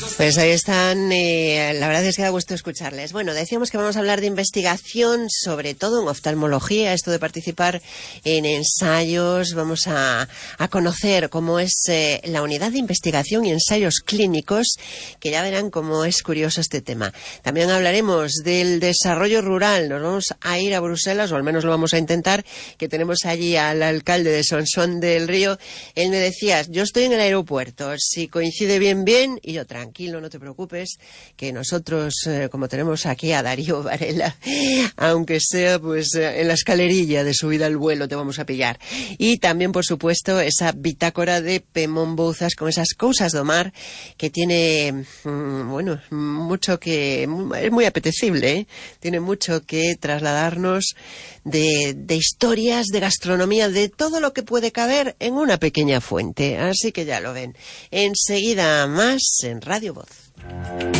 Pues ahí están, la verdad es que da gusto escucharles. Bueno, decíamos que vamos a hablar de investigación, sobre todo en oftalmología, esto de participar en ensayos. Vamos a conocer cómo es la unidad de investigación y ensayos clínicos, que ya verán cómo es curioso este tema. También hablaremos del desarrollo rural. Nos vamos a ir a Bruselas, o al menos lo vamos a intentar, que tenemos allí al alcalde de Sonsón del Río. Él me decía, yo estoy en el aeropuerto, si coincide bien, y yo tranquilo, no te preocupes, que nosotros, como tenemos aquí a Darío Varela, aunque sea pues en la escalerilla de subida al vuelo, te vamos a pillar. Y también, por supuesto, esa bitácora de Pemón Bouzas con esas cosas do mar que tiene, bueno, mucho que... es muy apetecible, ¿eh? Tiene mucho que trasladarnos de historias, de gastronomía, de todo lo que puede caber en una pequeña fuente. Así que ya lo ven. Enseguida más en Radio Voz.